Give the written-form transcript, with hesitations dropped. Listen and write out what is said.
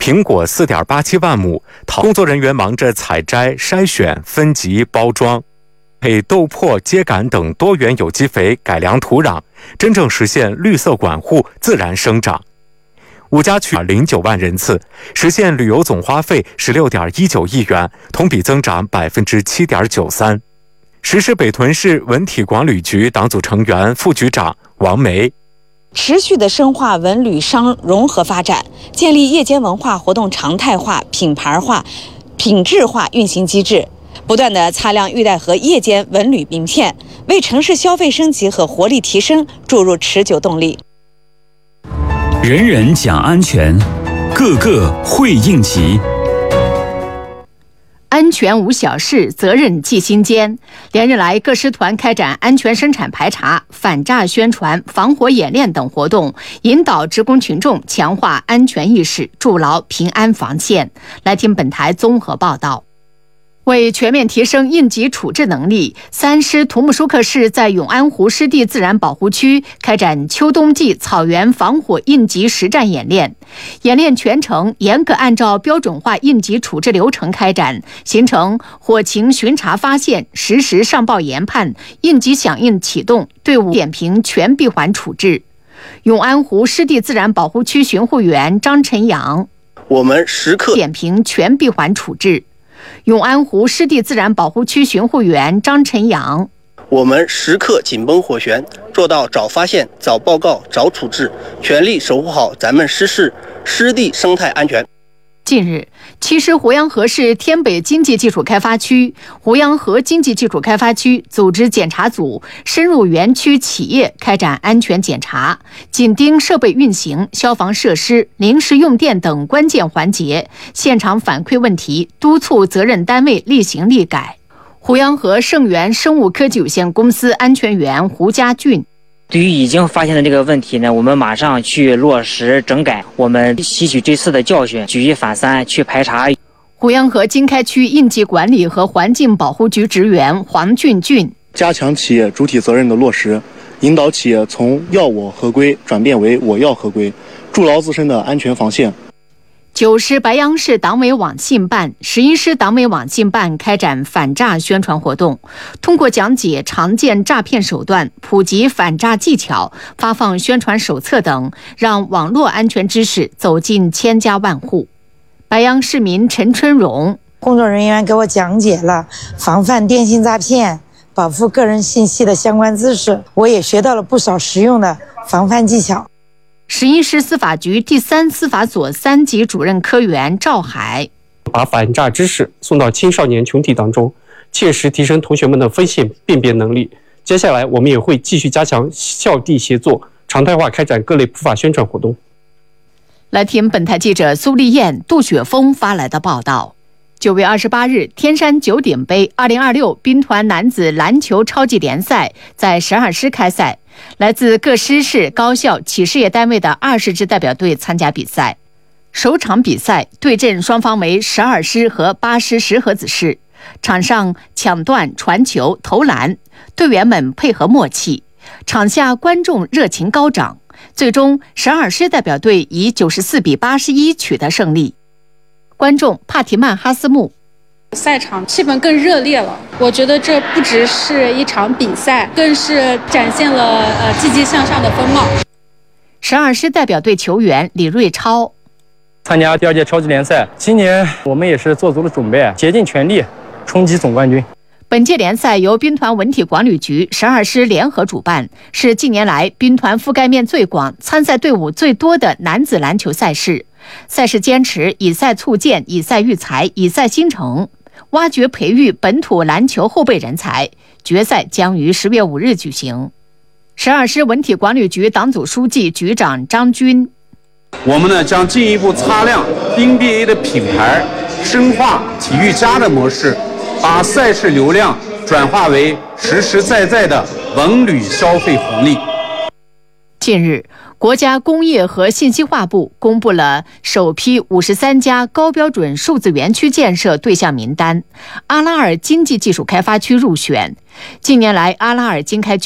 苹果4.87万亩，工作人员忙着采摘、筛选、分级、包装，配豆粕、秸秆等多元有机肥，改良土壤，真正实现绿色管护、自然生长。5家区09万人次，实现旅游总花费16.19亿元，同比增长7.93%。实施北屯市文体广旅局党组成员、副局长王梅。 持续的深化文旅商融合发展，建立夜间文化活动常态化、品牌化、品质化运行机制，不断地擦亮玉带河夜间文旅名片，为城市消费升级和活力提升注入持久动力。 人人讲安全，个个会应急。 安全无小事，责任记心间。连日来，各师团开展安全生产排查、反诈宣传、防火演练等活动，引导职工群众强化安全意识，筑牢平安防线。来听本台综合报道。为全面提升应急处置能力，3师图木舒克市在永安湖湿地自然保护区开展秋冬季草原防火应急实战演练。演练全程严格按照标准化应急处置流程开展，形成火情巡查发现、实时上报研判、应急响应启动、队伍点评全闭环处置。永安湖湿地自然保护区巡护员张晨阳， 我们时刻点评全闭环处置。永安湖湿地自然保护区巡护员张晨阳， 我们时刻紧绷火旋，做到早发现、早报告、早处置，全力守护好咱们湿市湿地生态安全。 近日，7师胡杨河市天北经济技术开发区、胡杨河经济技术开发区组织检查组深入园区企业开展安全检查，紧盯设备运行、消防设施、临时用电等关键环节，现场反馈问题，督促责任单位立行立改。胡杨河盛源生物科技有限公司安全员胡家俊， 对于已经发现的这个问题呢，我们马上去落实整改，我们吸取这次的教训，举一反三去排查。 胡杨河经开区应急管理和环境保护局职员黄俊俊， 加强企业主体责任的落实，引导企业从要我合规转变为我要合规，筑牢自身的安全防线。 9师白杨市党委网信办、11师党委网信办开展反诈宣传活动，通过讲解常见诈骗手段、普及反诈技巧、发放宣传手册等，让网络安全知识走进千家万户。白杨市民陈春荣， 工作人员给我讲解了防范电信诈骗、保护个人信息的相关知识，我也学到了不少实用的防范技巧。 11师司法局第3司法所3级主任科员赵海， 把反诈知识送到青少年群体当中，切实提升同学们的风险辨别能力。接下来我们也会继续加强校地协作，常态化开展各类普法宣传活动。 来听本台记者苏丽燕、杜雪峰发来的报道。9月28日，天山九鼎杯2026兵团男子篮球超级联赛在12师开赛，来自各师市、高校、企事业单位的20支代表队参加比赛。首场比赛对阵双方为12师和8师石河子市，场上抢断、传球、投篮，队员们配合默契，场下观众热情高涨，最终12师代表队以94比81取得胜利。观众帕提曼哈斯木， 赛场气氛更热烈了，我觉得这不只是一场比赛，更是展现了积极向上的风貌。 12师代表队球员李瑞超， 参加第2届超级联赛，今年我们也是做足了准备，竭尽全力冲击总冠军。 本届联赛由兵团文体管理局、12师联合主办，是近年来兵团覆盖面最广、参赛队伍最多的男子篮球赛事。赛事坚持以赛促建、以赛育才、以赛兴城，挖掘培育本土篮球后备人才。决赛将于10月5日举行。12师文体管理局党组书记、局长张军， 我们呢将进一步擦亮兵 BA 的品牌，深化体育家的模式，把赛事流量转化为实实在在的文旅消费红利。 近日，国家工业和信息化部公布了首批53家高标准数字园区建设对象名单，阿拉尔经济技术开发区入选。近年来，阿拉尔经开区